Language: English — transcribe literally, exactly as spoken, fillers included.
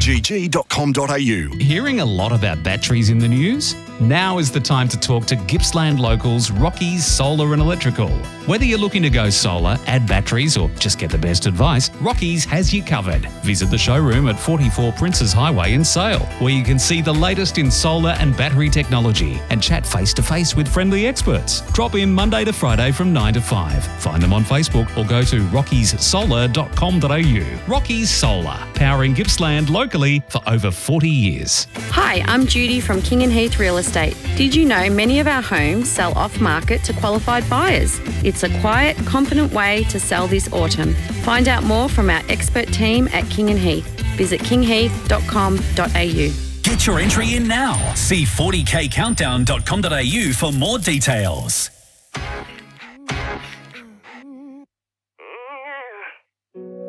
g g dot com dot a u. Hearing a lot about batteries in the news? Now is the time to talk to Gippsland locals Rockies Solar and Electrical. Whether you're looking to go solar, add batteries, or just get the best advice, Rockies has you covered. Visit the showroom at forty-four Princes Highway in Sale, where you can see the latest in solar and battery technology and chat face-to-face with friendly experts. Drop in Monday to Friday from nine to five. Find them on Facebook or go to rockies solar dot com dot a u. Rockies Solar, powering Gippsland locally for over forty years. Hi, I'm Judy from King and Heath Real Estate. Did you know many of our homes sell off-market to qualified buyers? It's a quiet, confident way to sell this autumn. Find out more from our expert team at King and Heath. Visit king heath dot com dot a u. Get your entry in now. See forty k countdown dot com dot a u for more details.